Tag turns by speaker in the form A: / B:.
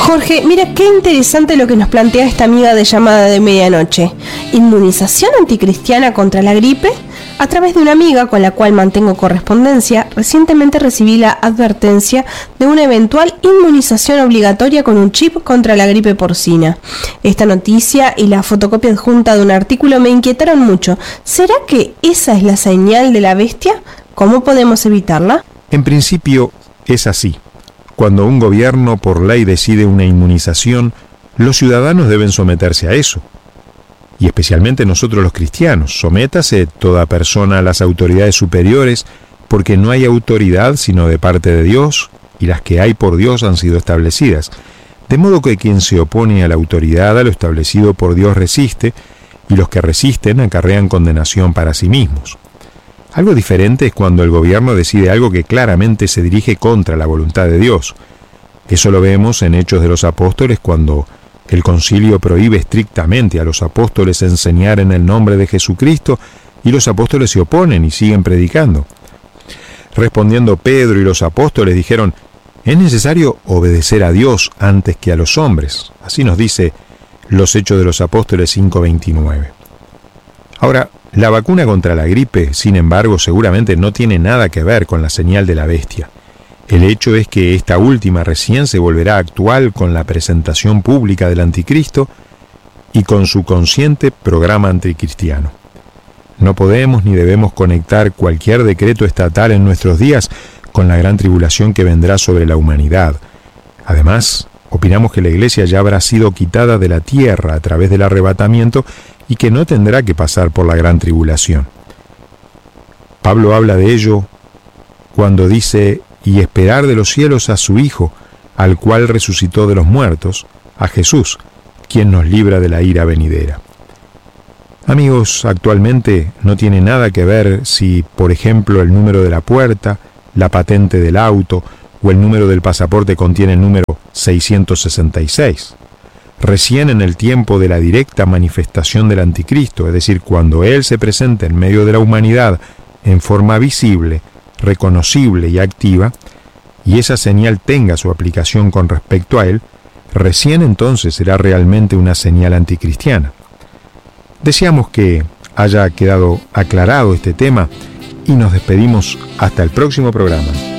A: Jorge, mira qué interesante lo que nos plantea esta amiga de llamada de medianoche. ¿Inmunización anticristiana contra la gripe? A través de una amiga con la cual mantengo correspondencia, recientemente recibí la advertencia de una eventual inmunización obligatoria con un chip contra la gripe porcina. Esta noticia y la fotocopia adjunta de un artículo me inquietaron mucho. ¿Será que esa es la señal de la bestia? ¿Cómo podemos evitarla?
B: En principio es así. Cuando un gobierno por ley decide una inmunización, los ciudadanos deben someterse a eso. Y especialmente nosotros los cristianos, sométase toda persona a las autoridades superiores, porque no hay autoridad sino de parte de Dios, y las que hay por Dios han sido establecidas. De modo que quien se opone a la autoridad, a lo establecido por Dios, resiste, y los que resisten acarrean condenación para sí mismos. Algo diferente es cuando el gobierno decide algo que claramente se dirige contra la voluntad de Dios. Eso lo vemos en Hechos de los Apóstoles, cuando el concilio prohíbe estrictamente a los apóstoles enseñar en el nombre de Jesucristo, y los apóstoles se oponen y siguen predicando. Respondiendo Pedro y los apóstoles dijeron: es necesario obedecer a Dios antes que a los hombres. Así nos dice los Hechos de los Apóstoles 5:29. Ahora, la vacuna contra la gripe, sin embargo, seguramente no tiene nada que ver con la señal de la bestia. El hecho es que esta última recién se volverá actual con la presentación pública del anticristo y con su consciente programa anticristiano. No podemos ni debemos conectar cualquier decreto estatal en nuestros días con la gran tribulación que vendrá sobre la humanidad. Además, opinamos que la Iglesia ya habrá sido quitada de la tierra a través del arrebatamiento y que no tendrá que pasar por la gran tribulación. Pablo habla de ello cuando dice: y esperar de los cielos a su Hijo, al cual resucitó de los muertos, a Jesús, quien nos libra de la ira venidera. Amigos, actualmente no tiene nada que ver si, por ejemplo, el número de la puerta, la patente del auto o el número del pasaporte contiene el número 666. Recién en el tiempo de la directa manifestación del anticristo, es decir, cuando él se presente en medio de la humanidad en forma visible, reconocible y activa, y esa señal tenga su aplicación con respecto a él, recién entonces será realmente una señal anticristiana. Deseamos que haya quedado aclarado este tema y nos despedimos hasta el próximo programa.